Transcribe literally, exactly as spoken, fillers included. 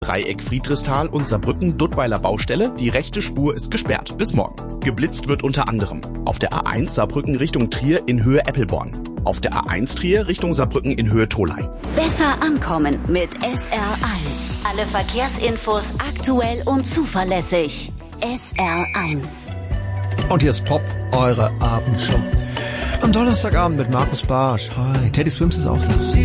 Dreieck Friedrichsthal und Saarbrücken Duttweiler Baustelle. Die rechte Spur ist gesperrt. Bis morgen. Geblitzt wird unter anderem auf der A eins Saarbrücken Richtung Trier in Höhe Eppelborn. Auf der A eins Trier Richtung Saarbrücken in Höhe Tholey. Besser ankommen mit S R eins. Alle Verkehrsinfos aktuell und zuverlässig. S R eins. Und hier ist Pop, eure Abendshow. Am Donnerstagabend mit Markus Barsch. Hi, Teddy Swims ist auch da.